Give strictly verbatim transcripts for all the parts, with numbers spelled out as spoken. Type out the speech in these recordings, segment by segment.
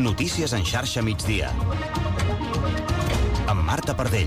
Notícies en xarxa migdia. Amb Marta Pardell.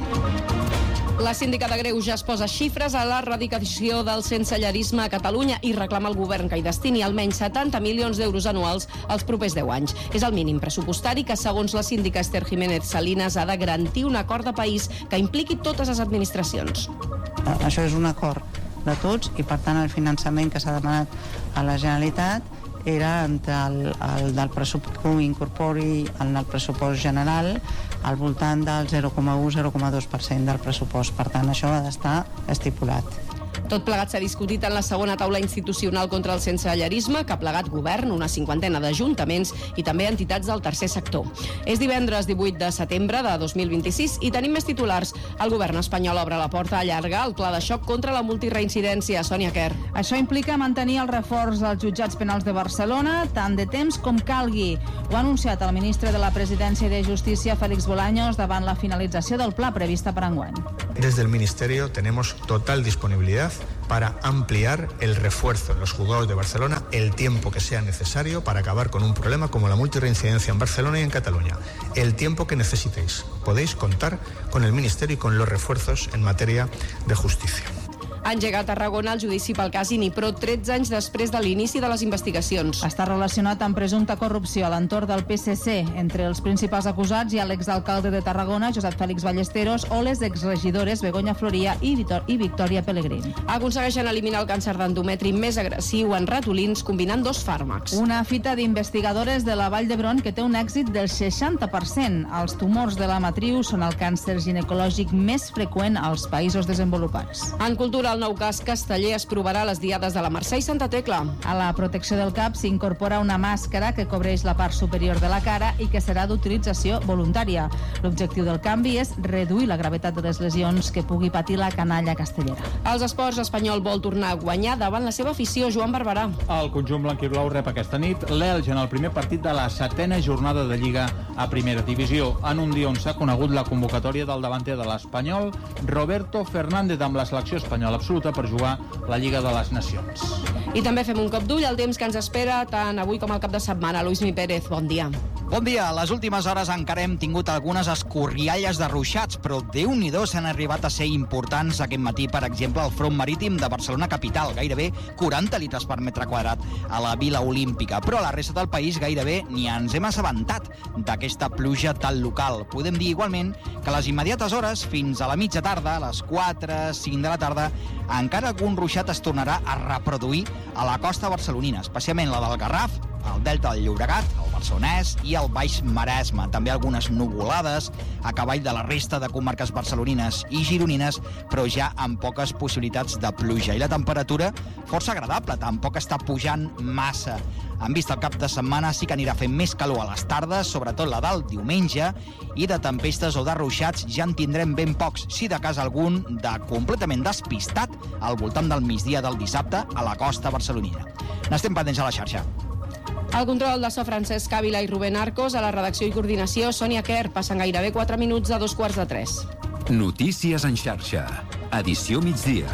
La síndica de Greuges posa xifres a l'erradicació del sensellarisme a Catalunya i reclama al govern que hi destini almenys setanta milions d'euros anuals els propers deu anys. És el mínim pressupostari que, segons la síndica Esther Jiménez Salinas, ha de garantir un acord de país que impliqui totes les administracions. Això és un acord de tots i, per tant, el finançament que s'ha demanat a la Generalitat era entre el, el del pressupost que incorpori en el pressupost general al voltant del zero coma u a zero coma dos per cent del pressupost. Per tant, això ha d'estar estipulat. Tot plegat s'ha discutit en la segona taula institucional contra el sensellarisme, que ha plegat govern, una cinquantena d'ajuntaments i també entitats del tercer sector. És divendres divuit de setembre de dos mil vint-i-sis i tenim més titulars. El govern espanyol obre la porta a allargar el pla de xoc contra la multireincidència. Sònia Quer. Això implica mantenir el reforç dels jutjats penals de Barcelona tant de temps com calgui. Ho ha anunciat el ministre de la Presidència i de Justícia, Félix Bolaños, davant la finalització del pla prevista per enguany. Desde el Ministerio tenemos total disponibilidad para ampliar el refuerzo en los juzgados de Barcelona el tiempo que sea necesario para acabar con un problema como la multirreincidencia en Barcelona y en Cataluña. El tiempo que necesitéis. Podéis contar con el Ministerio y con los refuerzos en materia de justicia. Ha engegat a Tarragona el judici pel cas Inipro tretze anys després de l'inici de les investigacions. Està relacionat amb presumpta corrupció a l'entorn del P S C. Entre els principals acusats hi ha l'exalcalde de Tarragona, Josep Fèlix Ballesteros, o les exregidores Begoña Floria i, Vitor- i Victòria Pellegrín. Aconsegueixen eliminar el càncer d'endometri més agressiu en ratolins combinant dos fàrmacs. Una fita d'investigadores de la Vall d'Hebron que té un èxit del seixanta per cent. Els tumors de la matriu són el càncer ginecològic més freqüent als països desenvolupats. En cultura, el nou cas casteller es provarà a les diades de la Mercè i Santa Tecla. A la protecció del cap s'incorpora una màscara que cobreix la part superior de la cara i que serà d'utilització voluntària. L'objectiu del canvi és reduir la gravetat de les lesions que pugui patir la canalla castellera. Els esports, Espanyol vol tornar a guanyar davant la seva afició. Joan Barberà. El conjunt blanquiblau rep aquesta nit l'Elx en el primer partit de la setena jornada de Lliga a Primera Divisió, en un dia on s'ha conegut la convocatòria del davanter de l'Espanyol, Roberto Fernández, amb la selecció espanyola absoluta per jugar la Lliga de les Nacions. I també fem un cop d'ull al temps que ens espera tant avui com al cap de setmana. Luismi Pérez, bon dia. Bon dia. A les últimes hores encara hem tingut algunes escorrialles de ruixats, però Déu-n'hi-do s'han arribat a ser importants aquest matí, per exemple, al front marítim de Barcelona capital, gairebé quaranta litres per metre quadrat a la Vila Olímpica, però a la resta del país gairebé ni ens hem assabentat d'aquesta pluja tan local. Podem dir igualment que a les immediates hores, fins a la mitja tarda, a les quatre, cinc de la tarda, encara algun ruixat es tornarà a reproduir a la costa barcelonina, especialment la del Garraf, el Delta del Llobregat, el Barcelonès i el Baix Maresme. També algunes nuvolades a cavall de la resta de comarques barcelonines i gironines, però ja amb poques possibilitats de pluja. I la temperatura força agradable, tampoc està pujant massa. En vista el cap de setmana sí que anirà fent més calor a les tardes, sobretot la del diumenge, i de tempestes o de ruixats ja en tindrem ben pocs, si de cas algun de completament despistat al voltant del migdia del dissabte a la costa barcelonina. N'estem pendents a la xarxa. El control de so Francesc Càvila i Rubén Arcos, a la redacció i coordinació Sònia Quer. Passen gairebé quatre minuts de dos quarts de tres. Notícies en xarxa. Edició migdia.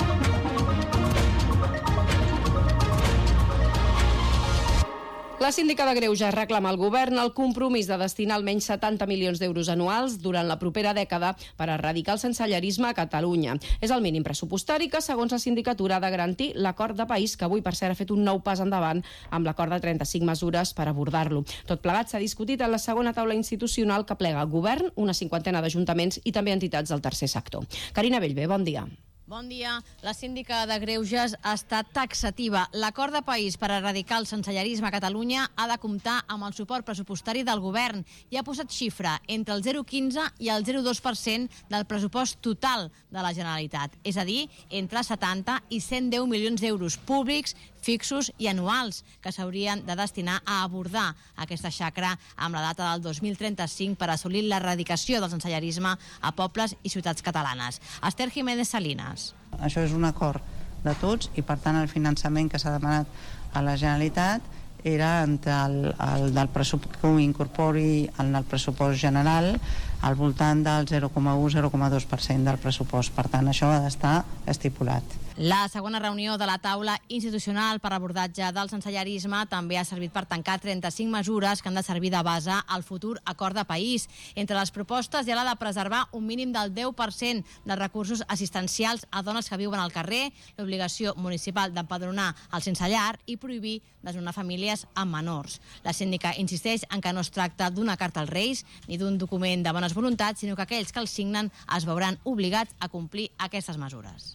La síndica de Greuges reclama al govern el compromís de destinar almenys setanta milions d'euros anuals durant la propera dècada per erradicar el sensellarisme a Catalunya. És el mínim pressupostari que, segons la sindicatura, ha de garantir l'acord de país, que avui, per cert, ha fet un nou pas endavant amb l'acord de trenta-cinc mesures per abordar-lo. Tot plegat s'ha discutit en la segona taula institucional que plega el govern, una cinquantena d'ajuntaments i també entitats del tercer sector. Carina Bellver, bon dia. Bon dia. La síndica de Greuges ha estat taxativa. L'acord de país per erradicar el sensellarisme a Catalunya ha de comptar amb el suport pressupostari del govern i ha posat xifra entre el zero coma quinze i el zero coma dos per cent del pressupost total de la Generalitat, és a dir, entre setanta i cent deu milions d'euros públics, fixos i anuals que s'haurien de destinar a abordar aquesta xacra amb la data del dos mil trenta-cinc per assolir l'erradicació del sensellarisme a pobles i ciutats catalanes. Esther Jiménez Salinas. Això és un acord de tots i, per tant, el finançament que s'ha demanat a la Generalitat era entre el, el del pressupost que incorpori en el pressupost general al voltant del zero coma u a zero coma dos per cent del pressupost. Per tant, això ha d'estar estipulat. La segona reunió de la taula institucional per l'abordatge del sensellarisme també ha servit per tancar trenta-cinc mesures que han de servir de base al futur acord de país. Entre les propostes hi ha la de preservar un mínim del deu per cent dels recursos assistencials a dones que viuen al carrer, l'obligació municipal d'empadronar el sense llar i prohibir desnonar famílies amb menors. La síndica insisteix en que no es tracta d'una carta als Reis ni d'un document de bones voluntats, sinó que aquells que el signen es veuran obligats a complir aquestes mesures.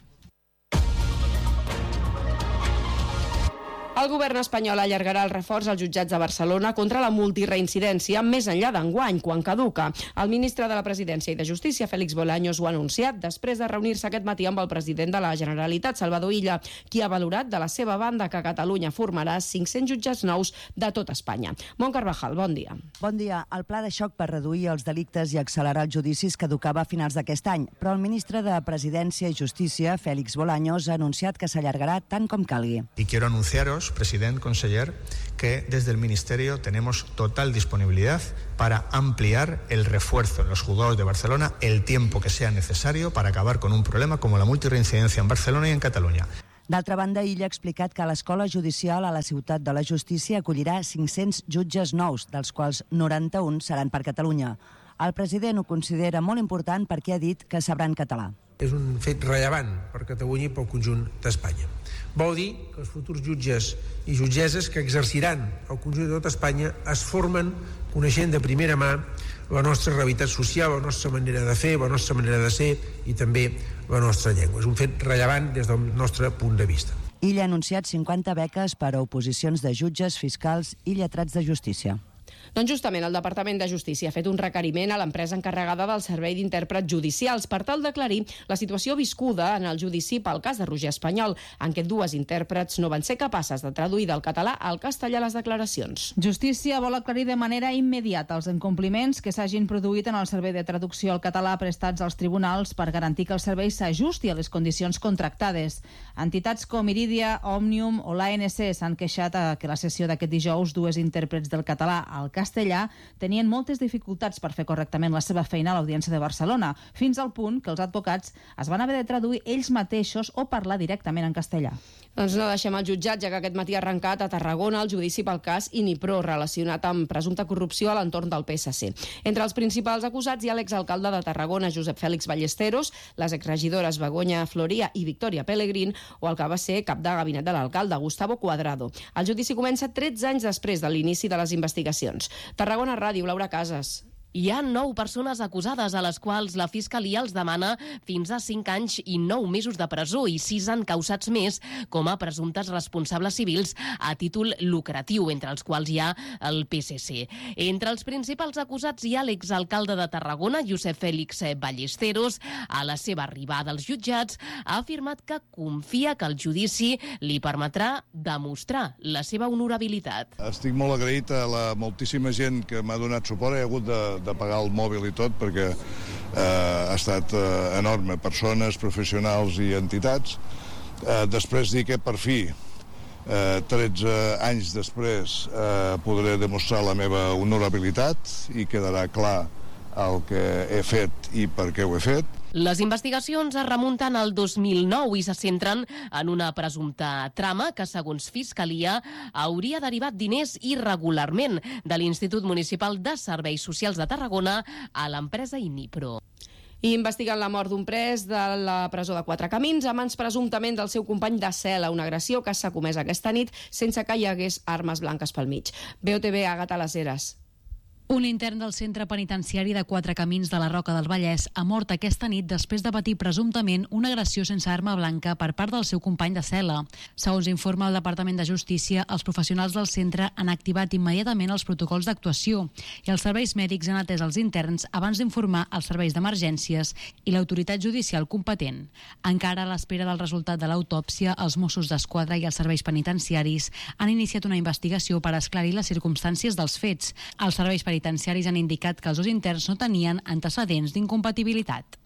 El govern espanyol allargarà el reforç als jutjats de Barcelona contra la multireincidència més enllà d'enguany, quan caduca. El ministre de la Presidència i de Justícia, Félix Bolaños, ho ha anunciat després de reunir-se aquest matí amb el president de la Generalitat, Salvador Illa, qui ha valorat de la seva banda que Catalunya formarà cinc-cents jutjats nous de tot Espanya. Mont Carvajal, bon dia. Bon dia. El pla de xoc per reduir els delictes i accelerar els judicis caducava a finals d'aquest any, però el ministre de Presidència i Justícia, Félix Bolaños, ha anunciat que s'allargarà tant com calgui. I quiero anunciaros, presidente, conseller, que desde el Ministerio tenemos total disponibilidad para ampliar el refuerzo en los juzgados de Barcelona el tiempo que sea necesario para acabar con un problema como la multirreincidencia en Barcelona y en Cataluña. D'altra banda, Illa ha explicat que l'Escola Judicial a la Ciutat de la Justícia acollirà cinc-cents jutges nous, dels quals noranta-un seran per Catalunya. El president ho considera molt important perquè ha dit que sabran català. És un fet rellevant per Catalunya i pel conjunt d'Espanya. Vol dir que els futurs jutges i jutgesses que exerciran el conjunt de tot Espanya es formen coneixent de primera mà la nostra realitat social, la nostra manera de fer, la nostra manera de ser i també la nostra llengua. És un fet rellevant des del nostre punt de vista. Illa ha anunciat cinquanta beques per a oposicions de jutges, fiscals i lletrats de justícia. Doncs justament el Departament de Justícia ha fet un requeriment a l'empresa encarregada del servei d'intèrprets judicials per tal d'aclarir la situació viscuda en el judici pel cas de Roger Espanyol, en què dues intèrprets no van ser capaces de traduir del català al castellà les declaracions. Justícia vol aclarir de manera immediata els incompliments que s'hagin produït en el servei de traducció al català prestats als tribunals per garantir que el servei s'ajusti a les condicions contractades. Entitats com Iridia, Òmnium o l'A N C s'han queixat a que la sessió d'aquest dijous dues intèrprets del català al castellà tenien moltes dificultats per fer correctament la seva feina a l'Audiència de Barcelona, fins al punt que els advocats es van haver de traduir ells mateixos o parlar directament en castellà. Doncs no deixem el jutjat, ja que aquest matí ha arrencat a Tarragona el judici pel cas Inipro, relacionat amb presumpta corrupció a l'entorn del P S C. Entre els principals acusats hi ha l'exalcalde de Tarragona, Josep Fèlix Ballesteros, les exregidores Begoña Floria i Victòria Pellegrín, o el que va ser cap de gabinet de l'alcalde, Gustavo Cuadrado. El judici comença tretze anys després de l'inici de les investigacions. Tarragona Ràdio, Laura Casas. Hi ha nou persones acusades a les quals la Fiscalia els demana fins a cinc anys i nou mesos de presó i sis encausats més com a presumptes responsables civils a títol lucratiu, entre els quals hi ha el P S C. Entre els principals acusats hi ha l'exalcalde de Tarragona, Josep Fèlix Ballesteros. A la seva arribada als jutjats ha afirmat que confia que el judici li permetrà demostrar la seva honorabilitat. Estic molt agraït a la moltíssima gent que m'ha donat suport. He hagut de de pagar el mòbil i tot, perquè eh, ha estat eh, enorme, persones, professionals i entitats. Eh, després dir que per fi, eh, tretze anys després, eh, podré demostrar la meva honorabilitat i quedarà clar el que he fet i per què ho he fet. Les investigacions es remunten al dos mil nou i se centren en una presumpta trama que, segons Fiscalia, hauria derivat diners irregularment de l'Institut Municipal de Serveis Socials de Tarragona a l'empresa Inipro. I investigant la mort d'un pres de la presó de Quatre Camins a mans presumptament del seu company de cel·la, una agressió que s'ha comès aquesta nit sense que hi hagués armes blanques pel mig. B O T V, Àgata Les Heres. Un intern del centre penitenciari de Quatre Camins de la Roca del Vallès ha mort aquesta nit després de patir presumptament una agressió sense arma blanca per part del seu company de cel·la. Segons informa el Departament de Justícia, els professionals del centre han activat immediatament els protocols d'actuació i els serveis mèdics han atès els interns abans d'informar els serveis d'emergències i l'autoritat judicial competent. Encara a l'espera del resultat de l'autòpsia, els Mossos d'Esquadra i els serveis penitenciaris han iniciat una investigació per esclarir les circumstàncies dels fets. Els serveis penitenciaris penitenciaris han indicat que els dos interns no tenien antecedents d'incompatibilitat.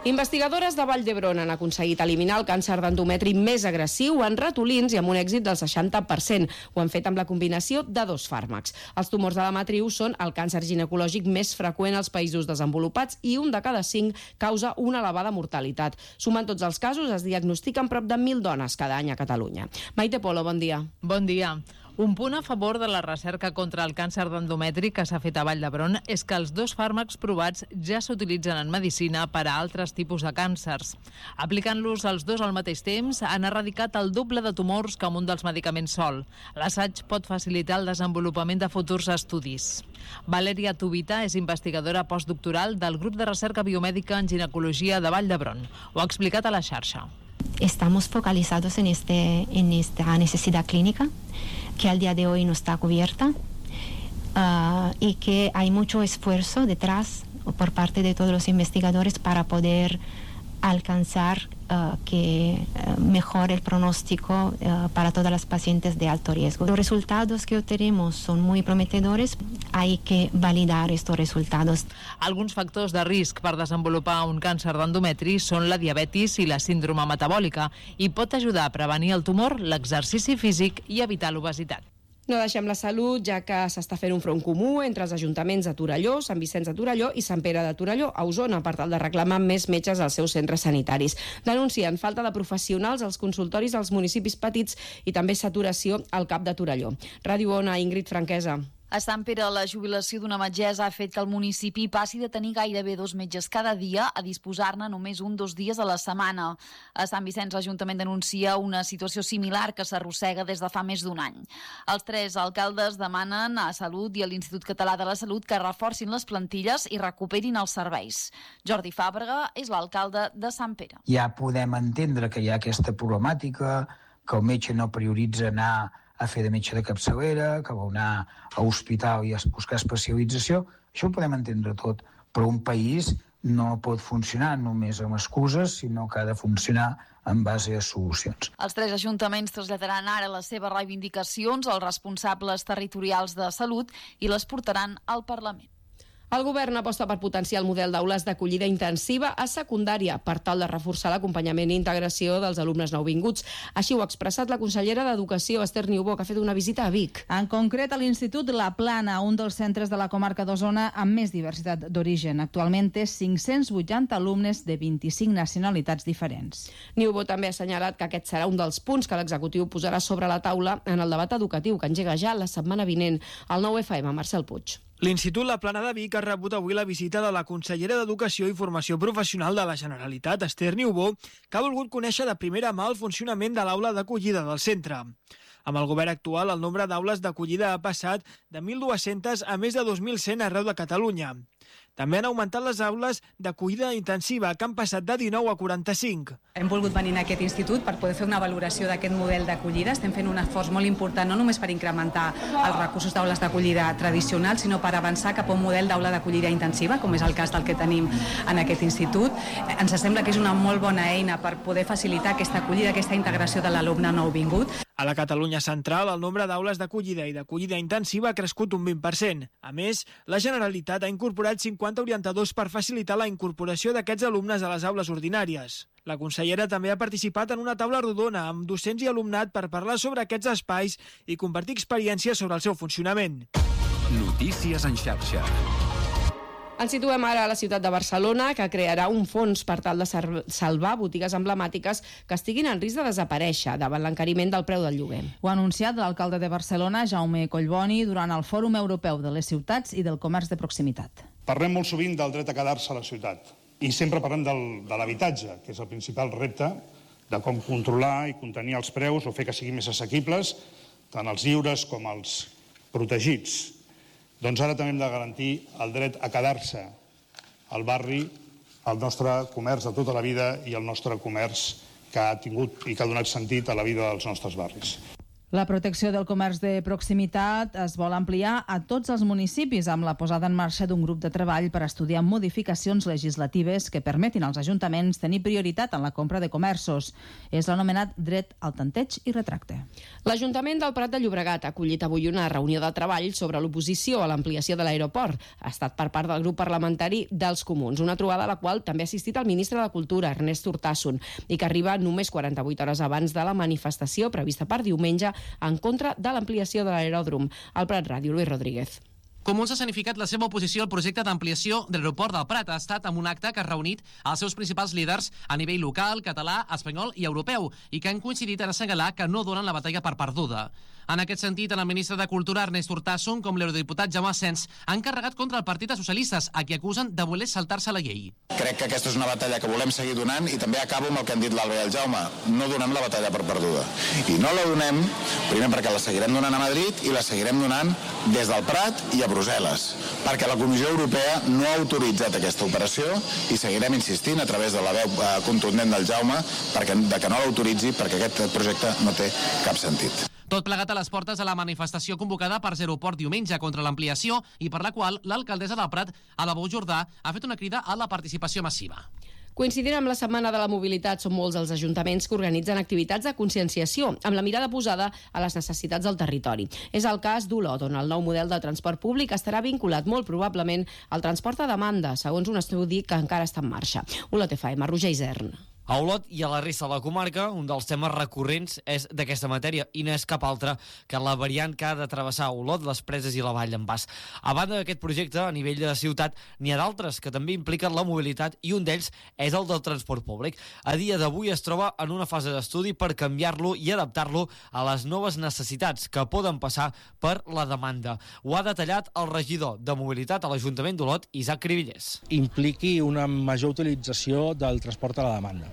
Investigadores de Vall d'Hebron han aconseguit eliminar el càncer d'endometri més agressiu en ratolins i amb un èxit del seixanta per cent. Ho han fet amb la combinació de dos fàrmacs. Els tumors de la matriu són el càncer ginecològic més freqüent als països desenvolupats i un de cada cinc causa una elevada mortalitat. Sumant tots els casos, es diagnostiquen prop de mil dones cada any a Catalunya. Maite Polo, bon dia. Bon dia. Un punt a favor de la recerca contra el càncer d'endometri que s'ha fet a Vall d'Hebron és que els dos fàrmacs provats ja s'utilitzen en medicina per a altres tipus de càncers. Aplicant-los els dos al mateix temps, han erradicat el doble de tumors que amb un dels medicaments sol. L'assaig pot facilitar el desenvolupament de futurs estudis. Valeria Tubita és investigadora postdoctoral del grup de recerca biomèdica en ginecologia de Vall d'Hebron. Ho ha explicat a la xarxa. Estamos focalizados en, este, en esta necesidad clínica que al día de hoy no está cubierta uh, y que hay mucho esfuerzo detrás por parte de todos los investigadores para poder alcanzar uh, que uh, mejore el pronóstico uh, para todas las pacientes de alto riesgo. Los resultados que obtenemos son muy prometedores, hay que validar estos resultados. Alguns factors de risc per desenvolupar un càncer d'endometri són la diabetis i la síndrome metabòlica i pot ajudar a prevenir el tumor, l'exercici físic i evitar l'obesitat. No deixem la salut, ja que s'està fent un front comú entre els ajuntaments de Torelló, Sant Vicenç de Torelló i Sant Pere de Torelló, a Osona, per tal de reclamar més metges als seus centres sanitaris. Denuncien falta de professionals als consultoris dels municipis petits i també saturació al cap de Torelló. Ràdio Ona, Ingrid Franquesa. A Sant Pere, la jubilació d'una metgessa ha fet que el municipi passi de tenir gairebé dos metges cada dia a disposar-ne només un dos dies a la setmana. A Sant Vicenç, l'Ajuntament denuncia una situació similar que s'arrossega des de fa més d'un any. Els tres alcaldes demanen a Salut i a l'Institut Català de la Salut que reforcin les plantilles i recuperin els serveis. Jordi Fàbrega és l'alcalde de Sant Pere. Ja podem entendre que hi ha aquesta problemàtica, que el metge no prioritza anar a fer de metge de capçalera, que vol anar a hospital i a buscar especialització. Això ho podem entendre tot, però un país no pot funcionar només amb excuses, sinó que ha de funcionar en base a solucions. Els tres ajuntaments traslladaran ara les seves reivindicacions als responsables territorials de salut i les portaran al Parlament. El govern aposta per potenciar el model d'aules d'acollida intensiva a secundària per tal de reforçar l'acompanyament i integració dels alumnes nouvinguts. Així ho ha expressat la consellera d'Educació, Esther Niubó, que ha fet una visita a Vic. En concret, a l'Institut La Plana, un dels centres de la comarca d'Osona amb més diversitat d'origen. Actualment té cinc-cents vuitanta alumnes de vint-i-cinc nacionalitats diferents. Niubó també ha assenyalat que aquest serà un dels punts que l'executiu posarà sobre la taula en el debat educatiu que engega ja la setmana vinent. Al nou F M, Marcel Puig. L'Institut La Plana de Vic ha rebut avui la visita de la consellera d'Educació i Formació Professional de la Generalitat, Esther Niubó, que ha volgut conèixer de primera mà el funcionament de l'aula d'acollida del centre. Amb el govern actual, el nombre d'aules d'acollida ha passat de mil dues-centes a més de dos mil cent arreu de Catalunya. També han augmentat les aules d'acollida intensiva, que han passat de dinou a quaranta-cinc. Hem volgut venir a aquest institut per poder fer una valoració d'aquest model d'acollida. Estem fent un esforç molt important, no només per incrementar els recursos d'aules d'acollida tradicionals, sinó per avançar cap a un model d'aula d'acollida intensiva, com és el cas del que tenim en aquest institut. Ens sembla que és una molt bona eina per poder facilitar aquesta acollida, aquesta integració de l'alumne nouvingut. A la Catalunya central, el nombre d'aules d'acollida i d'acollida intensiva ha crescut un vint per cent. A més, la Generalitat ha incorporat cinquanta orientadors per facilitar la incorporació d'aquests alumnes a les aules ordinàries. La consellera també ha participat en una taula rodona amb docents i alumnat per parlar sobre aquests espais i compartir experiències sobre el seu funcionament. Notícies en xarxa. Ens situem ara a la ciutat de Barcelona, que crearà un fons per tal de salvar botigues emblemàtiques que estiguin en risc de desaparèixer davant l'encariment del preu del lloguer. Ho ha anunciat l'alcalde de Barcelona, Jaume Collboni, durant el Fòrum Europeu de les Ciutats i del Comerç de Proximitat. Parlem molt sovint del dret a quedar-se a la ciutat i sempre parlem del, de l'habitatge, que és el principal repte de com controlar i contenir els preus o fer que siguin més assequibles, tant els lliures com els protegits. Doncs ara també hem de garantir el dret a quedar-se al barri, al nostre comerç de tota la vida i el nostre comerç que ha tingut i que ha donat sentit a la vida dels nostres barris. La protecció del comerç de proximitat es vol ampliar a tots els municipis amb la posada en marxa d'un grup de treball per estudiar modificacions legislatives que permetin als ajuntaments tenir prioritat en la compra de comerços. És l'anomenat dret al tanteig i retracte. L'Ajuntament del Prat de Llobregat ha acollit avui una reunió de treball sobre l'oposició a l'ampliació de l'aeroport. Ha estat per part del grup parlamentari dels Comuns, una trobada a la qual també ha assistit el ministre de Cultura, Ernest Urtasun, i que arriba només quaranta-vuit hores abans de la manifestació prevista per diumenge en contra de l'ampliació de l'aeròdrom. Al Prat Ràdio, Luis Rodríguez. Comuns ha escenificat la seva oposició al projecte d'ampliació de l'aeroport del Prat. Ha estat amb un acte que ha reunit els seus principals líders a nivell local, català, espanyol i europeu i que han coincidit en assenyalar que no donen la batalla per perduda. En aquest sentit, tant el ministre de Cultura, Ernest Urtasun, com l'eurodiputat Jaume Asens han carregat contra el Partit dels Socialistes, a qui acusen de voler saltar-se la llei. Crec que aquesta és una batalla que volem seguir donant i també acabo amb el que han dit l'Alba i el Jaume. No donem la batalla per perduda. I no la donem, primer perquè la seguirem donant a Madrid i la seguirem donant des del Prat i a Brussel·les, perquè la Comissió Europea no ha autoritzat aquesta operació i seguirem insistint a través de la veu contundent del Jaume perquè, de que no l'autoritzi perquè aquest projecte no té cap sentit. Tot plegat a les portes de la manifestació convocada per Zeroport diumenge contra l'ampliació i per la qual l'alcaldessa del Prat, Alabou Jordà, ha fet una crida a la participació massiva. Coincidint amb la Setmana de la Mobilitat, són molts els ajuntaments que organitzen activitats de conscienciació, amb la mirada posada a les necessitats del territori. És el cas d'Olot, on el nou model de transport públic estarà vinculat molt probablement al transport a demanda, segons un estudi que encara està en marxa. Olot F M, Roger Isern. A Olot i a la resta de la comarca, un dels temes recurrents és d'aquesta matèria i no és cap altre que la variant que ha de travessar Olot, les Preses i la Vall d'en Bas. A banda d'aquest projecte, a nivell de ciutat, n'hi ha d'altres que també impliquen la mobilitat i un d'ells és el del transport públic. A dia d'avui es troba en una fase d'estudi per canviar-lo i adaptar-lo a les noves necessitats que poden passar per la demanda. Ho ha detallat el regidor de mobilitat a l'Ajuntament d'Olot, Isaac Cribillers. Impliqui una major utilització del transport a la demanda.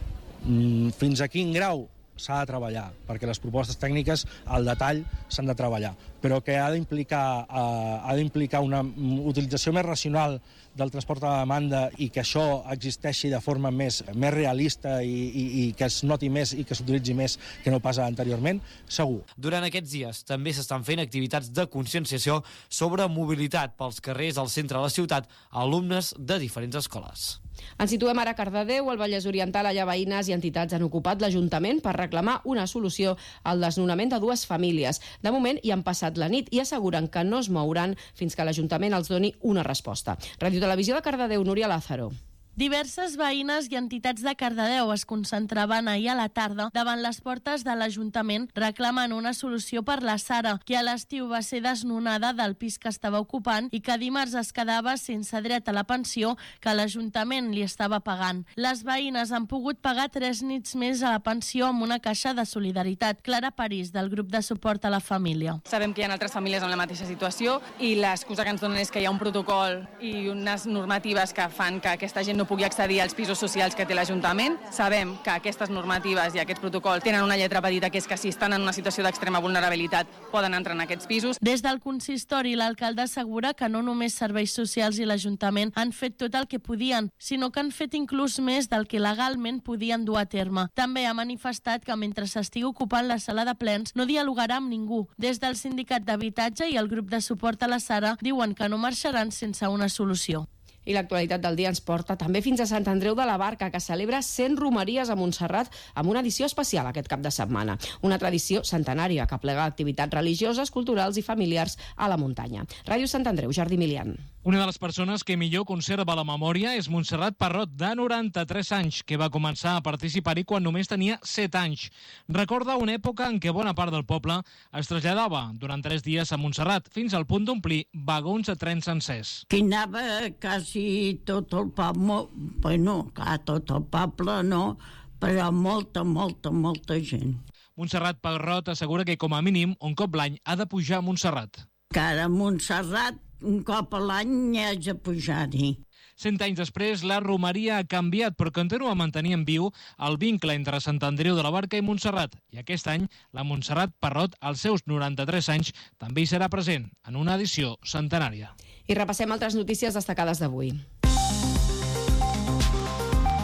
Fins a quin grau s'ha de treballar, perquè les propostes tècniques al detall s'han de treballar, però que ha d'implicar eh, ha d'implicar una utilització més racional del transport a la demanda i que això existeixi de forma més, més realista i, i, i que es noti més i que s'utilitzi més que no pas anteriorment, segur. Durant aquests dies també s'estan fent activitats de conscienciació sobre mobilitat pels carrers al centre de la ciutat a alumnes de diferents escoles. Ens situem ara a Cardedeu, al Vallès Oriental. Allà veïnes i entitats han ocupat l'Ajuntament per reclamar una solució al desnonament de dues famílies. De moment hi han passat la nit i asseguren que no es mouran fins que l'Ajuntament els doni una resposta. Ràdio Televisió de Cardedeu, Núria Lázaro. Diverses veïnes i entitats de Cardedeu es concentraven ahir a la tarda davant les portes de l'Ajuntament reclamant una solució per la Sara, que a l'estiu va ser desnonada del pis que estava ocupant i que dimarts es quedava sense dret a la pensió que l'Ajuntament li estava pagant. Les veïnes han pogut pagar tres nits més a la pensió amb una caixa de solidaritat. Clara París, del grup de suport a la família. Sabem que hi ha altres famílies en la mateixa situació i l'excusa que ens donen és que hi ha un protocol i unes normatives que fan que aquesta gent no pugui accedir als pisos socials que té l'Ajuntament. Sabem que aquestes normatives i aquest protocol tenen una lletra petita, que és que si estan en una situació d'extrema vulnerabilitat poden entrar en aquests pisos. Des del consistori, l'alcalde assegura que no només serveis socials i l'Ajuntament han fet tot el que podien, sinó que han fet inclús més del que legalment podien dur a terme. També ha manifestat que mentre s'estigui ocupant la sala de plens no dialogarà amb ningú. Des del sindicat d'habitatge i el grup de suport a la Sara diuen que no marxaran sense una solució. I l'actualitat del dia ens porta també fins a Sant Andreu de la Barca, que celebra cent romeries a Montserrat amb una edició especial aquest cap de setmana. Una tradició centenària que plega activitats religioses, culturals i familiars a la muntanya. Ràdio Sant Andreu, Jordi Milian. Una de les persones que millor conserva la memòria és Montserrat Parrot, de noranta-tres anys, que va començar a participar-hi quan només tenia set anys. Recorda una època en què bona part del poble es traslladava durant tres dies a Montserrat, fins al punt d'omplir vagons de tren sencers. Que anava quasi tot el poble, bueno, a tot el poble no, però molta, molta, molta gent. Montserrat Parrot assegura que com a mínim un cop l'any ha de pujar a Montserrat. Cara a Montserrat, un cop a l'any hi haig de pujar-hi. Cent anys després, la romeria ha canviat, però continua mantenint viu el vincle entre Sant Andreu de la Barca i Montserrat. I aquest any, la Montserrat Parrot, als seus noranta-tres anys, també hi serà present en una edició centenària. I repassem altres notícies destacades d'avui.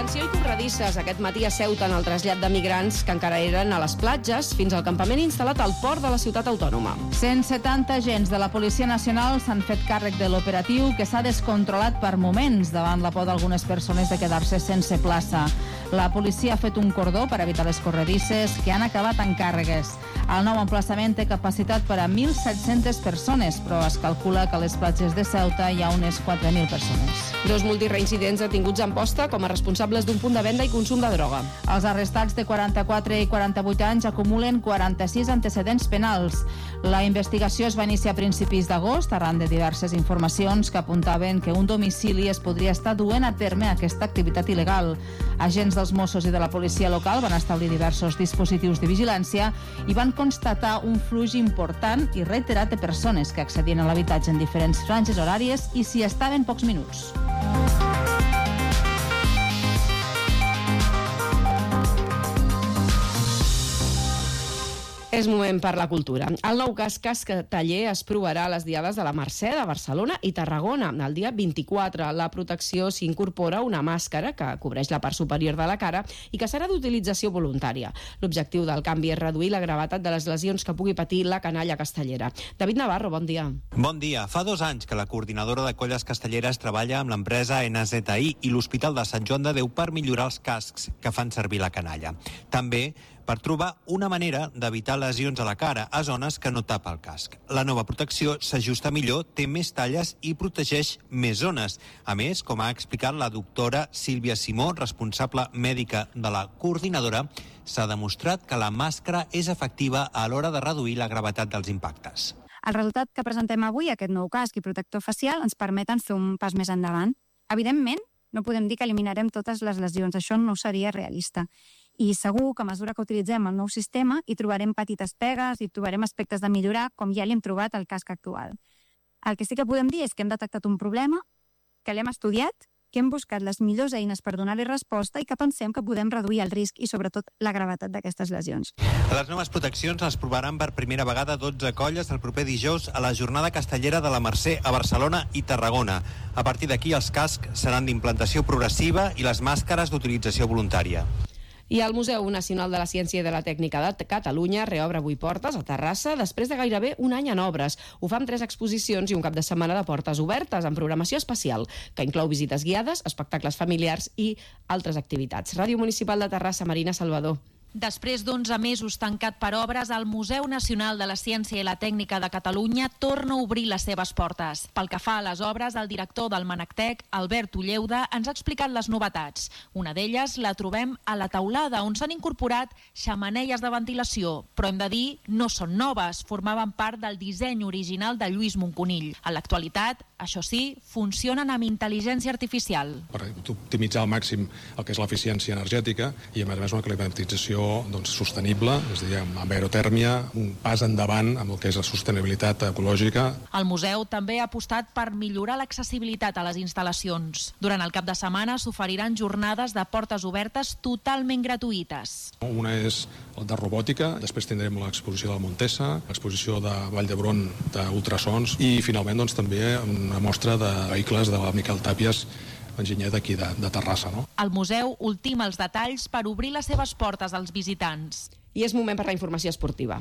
Tensió i corredisses aquest matí a Ceuta en el trasllat de migrants que encara eren a les platges fins al campament instal·lat al port de la ciutat autònoma. cent setanta agents de la Policia Nacional s'han fet càrrec de l'operatiu que s'ha descontrolat per moments davant la por d'algunes persones de quedar-se sense plaça. La policia ha fet un cordó per evitar les corredisses que han acabat en càrregues. El nou emplaçament té capacitat per a mil set-centes persones, però es calcula que a les platges de Ceuta hi ha unes quatre mil persones. Dos multireincidents detinguts en posta com a responsables d'un punt de venda i consum de droga. Els arrestats de quaranta-quatre i quaranta-vuit anys acumulen quaranta-sis antecedents penals. La investigació es va iniciar a principis d'agost arran de diverses informacions que apuntaven que un domicili es podria estar duent a terme aquesta activitat il·legal. Agents dels Mossos i de la policia local van establir diversos dispositius de vigilància i van constatar un flux important i reiterat de persones que accedien a l'habitatge en diferents franges horàries i s'hi estaven pocs minuts. És moment per la cultura. El nou casc casteller es provarà a les diades de la Mercè de Barcelona i Tarragona. El dia vint-i-quatre, la protecció s'incorpora una màscara que cobreix la part superior de la cara i que serà d'utilització voluntària. L'objectiu del canvi és reduir la gravetat de les lesions que pugui patir la canalla castellera. David Navarro, bon dia. Bon dia. Fa dos anys que la coordinadora de colles castelleres treballa amb l'empresa N Z I i l'Hospital de Sant Joan de Déu per millorar els cascs que fan servir la canalla. També per trobar una manera d'evitar lesions a la cara a zones que no tapa el casc. La nova protecció s'ajusta millor, té més talles i protegeix més zones. A més, com ha explicat la doctora Sílvia Simó, responsable mèdica de la coordinadora, s'ha demostrat que la màscara és efectiva a l'hora de reduir la gravetat dels impactes. El resultat que presentem avui, aquest nou casc i protector facial, ens permeten fer un pas més endavant. Evidentment, no podem dir que eliminarem totes les lesions, això no seria realista. I segur que a mesura que utilitzem el nou sistema hi trobarem petites pegues, hi trobarem aspectes de millorar, com ja li hem trobat al casc actual. El que sí que podem dir és que hem detectat un problema, que l'hem estudiat, que hem buscat les millors eines per donar-li resposta i que pensem que podem reduir el risc i, sobretot, la gravetat d'aquestes lesions. Les noves proteccions les provaran per primera vegada dotze colles el proper dijous a la jornada castellera de la Mercè a Barcelona i Tarragona. A partir d'aquí, els cascs seran d'implantació progressiva i les màscares d'utilització voluntària. I el Museu Nacional de la Ciència i de la Tècnica de Catalunya reobre avui portes a Terrassa després de gairebé un any en obres. Ho fa amb tres exposicions i un cap de setmana de portes obertes amb programació especial, que inclou visites guiades, espectacles familiars i altres activitats. Ràdio Municipal de Terrassa, Marina Salvador. Després d'onze mesos tancat per obres, el Museu Nacional de la Ciència i la Tècnica de Catalunya torna a obrir les seves portes. Pel que fa a les obres, el director del Manactec, Albert Ulleuda, ens ha explicat les novetats. Una d'elles la trobem a la teulada, on s'han incorporat xemeneies de ventilació, però hem de dir, no són noves, formaven part del disseny original de Lluís Monconill. A l'actualitat, això sí, funcionen amb intel·ligència artificial. Per optimitzar al màxim el que és l'eficiència energètica i, a més a més, una climatització doncs, sostenible, és a dir, amb aerotèrmia, un pas endavant amb el que és la sostenibilitat ecològica. El museu també ha apostat per millorar l'accessibilitat a les instal·lacions. Durant el cap de setmana s'oferiran jornades de portes obertes totalment gratuïtes. Una és el de robòtica, després tindrem l'exposició de Montesa, l'exposició de Vall d'Hebron d'ultrasons i, finalment, doncs, també una mostra de vehicles de la Miquel Tàpies, enginyer d'aquí de, de Terrassa. No? El museu ultima els detalls per obrir les seves portes als visitants. I és moment per la informació esportiva,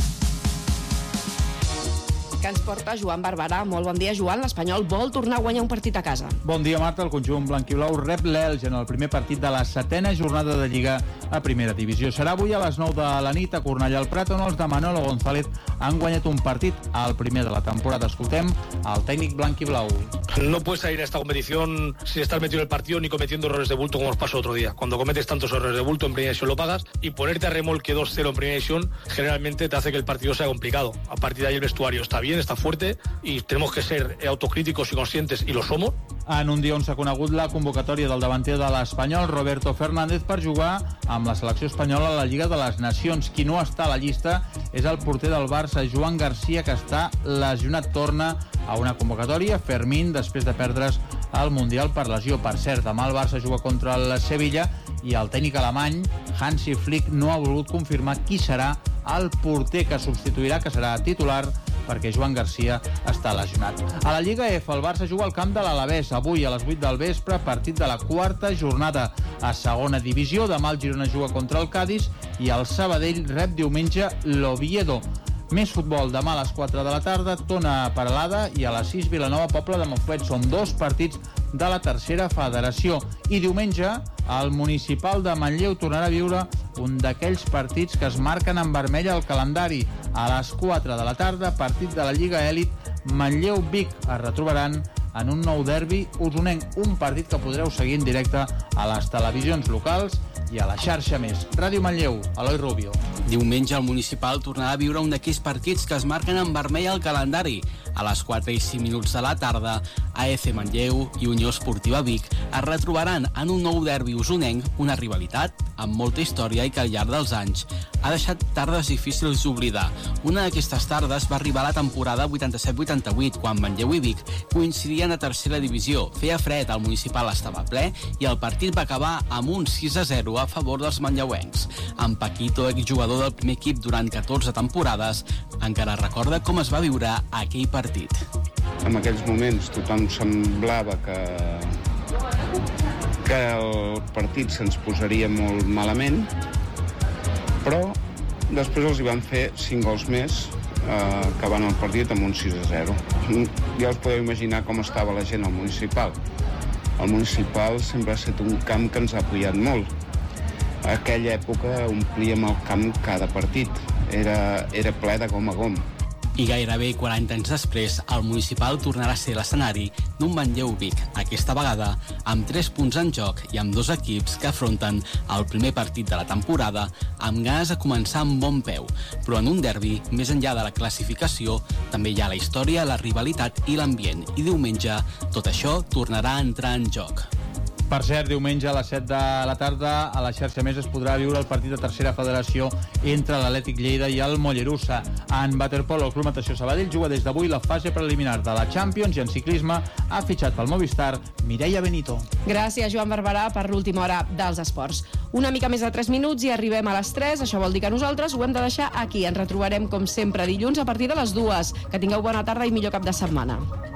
que ens porta Joan Barberà. Molt bon dia, Joan. L'Espanyol vol tornar a guanyar un partit a casa. Bon dia, Marta. El conjunt blanquiblau rep l'Elx en el primer partit de la setena jornada de Lliga a Primera Divisió. Serà avui a les nou de la nit a Cornellà al Prat, on els de Manolo González han guanyat un partit al primer de la temporada. Escoltem el tècnic blanquiblau. No puedes salir a esta competición sin estar metido en el partido ni cometiendo errores de bulto como nos pasó otro día. Cuando cometes tantos errores de bulto en primera división lo pagas, y ponerte a remolque dos cero en primera división generalmente te hace que el partido sea complicado. A partir de ahí el vestuario está bien, está fuerte y tenemos que ser autocríticos y conscientes, y lo somos. En un dia on s'ha conegut la convocatòria del davanter de l'Espanyol, Roberto Fernández, per jugar amb la selecció espanyola a la Lliga de les Nacions. Qui no està a la llista és el porter del Barça, Joan Garcia, que està lesionat. Torna a una convocatòria Fermín després de perdre's el Mundial per lesió. Per cert, demà el Barça juga contra el Sevilla i el tècnic alemany Hansi Flick no ha volgut confirmar qui serà el porter que substituirà, que serà titular perquè Joan Garcia està lesionat. A la Lliga F, el Barça juga al camp de l'Alavés, avui a les vuit del vespre, partit de la quarta jornada. A segona divisió, demà el Girona juga contra el Cádiz i el Sabadell rep diumenge l'Oviedo. Més futbol, demà a les quatre de la tarda, Tona Peralada, i a les sis Vilanova Pobla de Montfuet. Són dos partits de la tercera federació. I diumenge, el Municipal de Manlleu tornarà a viure un d'aquells partits que es marquen en vermell al calendari. A les quatre de la tarda, partit de la Lliga Elit, Manlleu-Vic. Es retrobaran en un nou derbi usonenc, un partit que podreu seguir en directe a les televisions locals i a la xarxa Més. Ràdio Manlleu, Eloi Rubio. Diumenge el Municipal tornarà a viure un d'aquells partits que es marquen en vermell al calendari. A les quatre i cinc minuts de la tarda, A F Manlleu i Unió Esportiva Vic es retrobaran en un nou derbi usonenc, una rivalitat amb molta història i que al llarg dels anys ha deixat tardes difícils d'oblidar. Una d'aquestes tardes va arribar a la temporada vuitanta-set vuitanta-vuit, quan Manlleu i Vic coincidien a tercera divisió. Feia fred, el Municipal estava ple i el partit va acabar amb un sis a zero a favor dels manlleuencs. En Paquito, exjugador del primer equip durant catorze temporades, encara recorda com es va viure aquell partit. En aquells moments tothom semblava que, que el partit se'ns posaria molt malament, però després els hi van fer cinc gols més, eh, acabant el partit amb un sis a zero. Ja us podeu imaginar com estava la gent al Municipal. El Municipal sempre ha estat un camp que ens ha apoyat molt. A aquella època omplíem el camp cada partit. Era, era ple de gom a gom. I gairebé quaranta anys després, el Municipal tornarà a ser l'escenari d'un Manlleu-Vic, aquesta vegada amb tres punts en joc i amb dos equips que afronten el primer partit de la temporada amb ganes de començar amb bon peu. Però en un derbi, més enllà de la classificació, també hi ha la història, la rivalitat i l'ambient. I diumenge, tot això tornarà a entrar en joc. Per cert, diumenge a les set de la tarda a la xarxa Més es podrà viure el partit de tercera federació entre l'Atlètic Lleida i el Mollerussa. En waterpolo, el Club Natació Sabadell juga des d'avui la fase preliminar de la Champions i en ciclisme ha fitxat pel Movistar Mireia Benito. Gràcies, Joan Barberà, per l'última hora dels esports. Una mica més de tres minuts i arribem a les tres. Això vol dir que nosaltres ho hem de deixar aquí. Ens retrobarem, com sempre, dilluns a partir de les dues. Que tingueu bona tarda i millor cap de setmana.